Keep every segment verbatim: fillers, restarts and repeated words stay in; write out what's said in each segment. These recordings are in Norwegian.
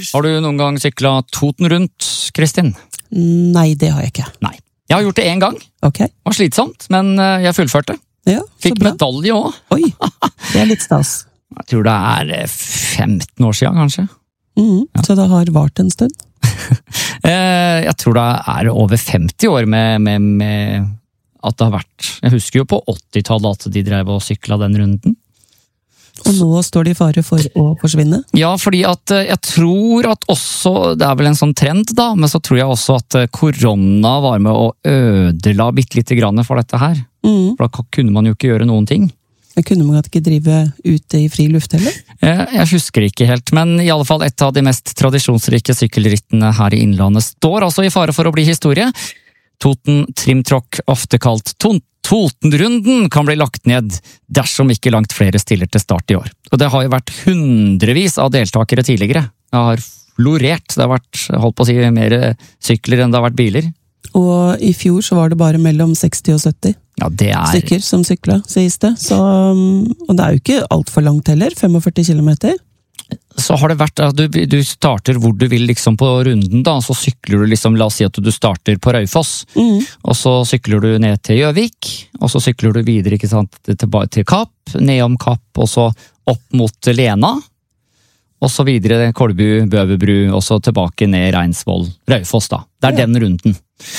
Har du noen gang syklet Toten rundt, Kristin? Nei, det har jeg ikke. Nei. Jeg har gjort det en gang. Ok. Det var slitsomt, men jeg fullførte. Ja, så Fikk bra. medalje også. Oi, det er litt stas. Jeg tror det er femten år siden, kanskje. Mm, ja. Så det har vart en stund? Jeg tror det er over femti år med, med, med at det har vært. Jeg husker jo på åttitallet at de drev og sykla den runden. Og nå står de i fare for å forsvinne? Ja, fordi at jeg tror at også, det er vel en sånn trend da, men så tror jeg også at korona var med å ødela bitte lite grann for dette her. Mm. For da kunne man jo ikke gjøre noen ting. Kunne man ikke drive ute i fri luft heller? Jeg husker ikke helt, men i alle fall et av de mest tradisjonsrike sykkelrittene her i Innlandet står altså i fare for å bli historie. Toten Trimtråkk, ofte kalt Totenrunden, kan bli lagt ned dersom ikke langt flere stiller til start i år. Og det har jo vært hundrevis av deltakere tidligere. Det har florert, det har vært, holdt på å si, mer sykler enn det har vært biler. Og i fjor så var det bare mellom seksti og sytti ja, det er... stykker som sykla, sies det. Så, og det er jo ikke alt for langt heller, førtifem kilometer. Så har det vært at du, du starter hvor du vil liksom på runden da, så sykler du liksom, la oss si at du starter på Raufoss, mm. og så sykler du ned til Gjøvik, og så sykler du videre, ikke sant, til, til Kapp, nedom Kapp, og så opp mot Lena, og så videre Kolbu, Bøverbru, og så tilbake ned Reinsvoll, Raufoss da. Det er ja. Den runden.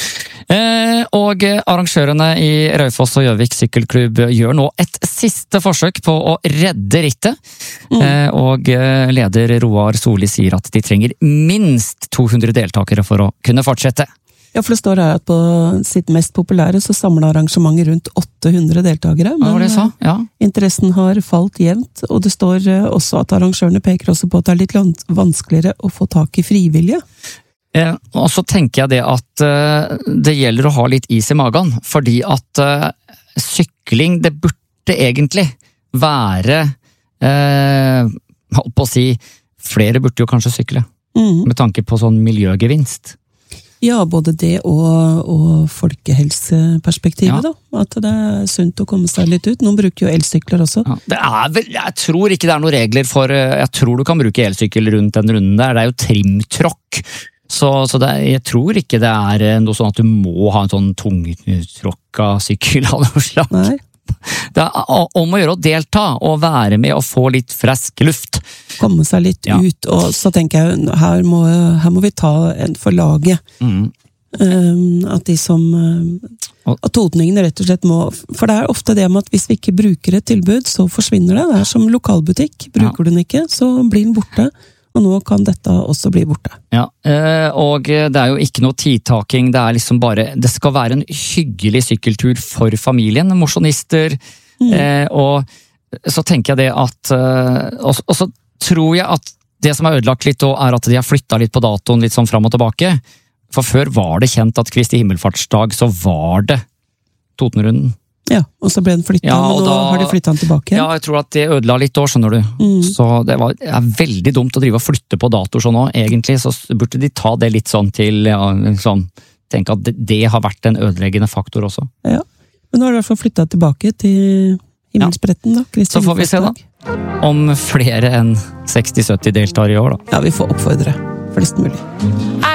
Eh, og arrangørene i Raufoss og Gjøvik sykkelklubb gjør nå et siste forsøk på å redde rittet. Mm. Eh, og leder Roar Solli sier at de trenger minst to hundre deltakere for å kunne fortsette. Ja, for det står her at på sitt mest populære så samler arrangementet rundt åtte hundre deltakere. Men ja, det sa, ja. Interessen har falt jevnt, og det står også at arrangørene peker også på at det er litt vanskeligere å få tak i frivillige. Eh, og så tenker jeg det at eh, det gjelder å ha litt is i magen, fordi at eh, sykling, det burde egentlig være, eh, holdt på å si, flere burde jo kanskje sykle, mm. med tanke på sånn miljøgevinst. Ja, både det og, og folkehelseperspektivet ja. Da. At det er sunt å komme seg litt ut. Noen bruker jo elsykler også. Ja, det er vel, jeg tror ikke det er noen regler for, jeg tror du kan bruke elsykkel rundt den runden der, det er jo trimtråkk. Så, så det, jeg tror ikke det er noe sånn at du må ha en sånn tungtråkka sykkel av noe slag. Nei. Det er om å gjøre å delta og være med og få litt frisk luft. Komme seg litt ja. Ut, og så tenker jeg, her må, her må vi ta en for laget. Mm. Um, at de som at totningene rett og slett må, for det er ofte det med at hvis vi ikke bruker et tilbud, så forsvinner det. Det er som lokalbutikk. Bruker ja. Du den ikke, så blir den borte. Og nå kan dette også bli borte. Ja, og det er jo ikke noe tidtaking, det er liksom bare, det skal være en hyggelig sykkeltur for familien, mosjonister, mm. og så tenker jeg det at, og, og så tror jeg at det som er ødelagt litt også er at de har flyttet litt på datoen litt sånn fram og tilbake, for før var det kjent at Kristi himmelfartsdag så var det Totenrunden. Ja, og så ble den flyttet, ja, og, og nå da, har de flyttet den tilbake. Ja, jeg tror at det ødela litt år, skjønner du. Mm. Så det, var, det er veldig dumt å drive og flytte på datoer sånn nå, egentlig, så burde de ta det litt sånn til, ja, sånn, tenke at det, det har vært en ødeleggende faktor også. Ja, men nå har de i hvert fall flyttet tilbake til himmelspretten da. Kristi så får vi se da, om flere enn seksti sytti deltar i år da. Ja, vi får oppfordre flest mulig.